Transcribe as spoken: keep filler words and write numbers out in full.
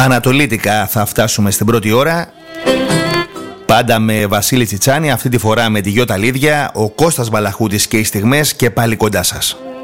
Ανατολίτικα θα φτάσουμε στην πρώτη ώρα. Πάντα με Βασίλη Τσιτσάνη, αυτή τη φορά με τη Γιώτα Λίδια, ο Κώστας Μπαλαχούτης και οι στιγμές και πάλι κοντά σας.